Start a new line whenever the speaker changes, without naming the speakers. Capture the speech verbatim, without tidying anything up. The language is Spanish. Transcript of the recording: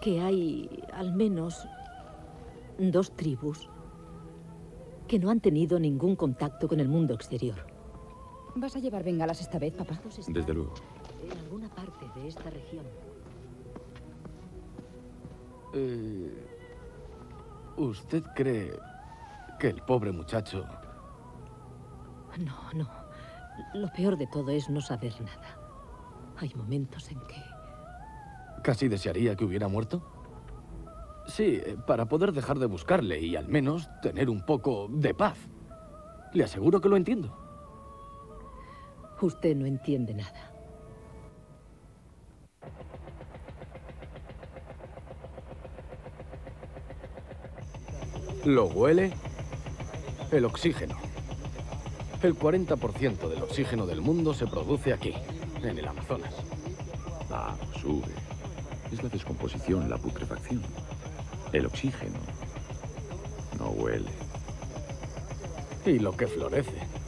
que hay al menos dos tribus que no han tenido ningún contacto con el mundo exterior.
¿Vas a llevar bengalas esta vez, papá?
Desde luego.
En alguna parte de esta región.
Eh, ¿Usted cree que el pobre muchacho...
No, no. Lo peor de todo es no saber nada. Hay momentos en que...
¿Casi desearía que hubiera muerto? Sí, para poder dejar de buscarle y al menos tener un poco de paz. Le aseguro que lo entiendo.
Usted no entiende nada.
¿Lo huele? El oxígeno. El cuarenta por ciento del oxígeno del mundo se produce aquí, en el Amazonas.
Ah, sube. Es la descomposición, la putrefacción. El oxígeno no huele.
Y lo que florece.